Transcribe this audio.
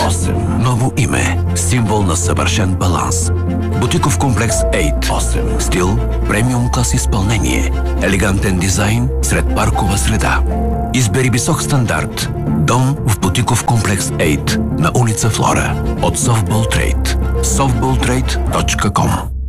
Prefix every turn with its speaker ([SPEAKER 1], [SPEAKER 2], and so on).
[SPEAKER 1] 8. Ново име. Символ на съвършен баланс. Бутиков комплекс 8. 8. Стил, премиум клас изпълнение. Елегантен дизайн сред паркова среда. Избери висок стандарт. Дом в Бутиков комплекс 8 на улица Флора от Softball Trade. softballtrade.com